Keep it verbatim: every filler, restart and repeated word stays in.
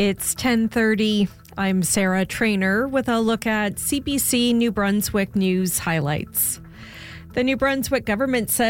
It's ten thirty. I'm Sarah Trainer with a look at C B C New Brunswick News highlights. The New Brunswick government says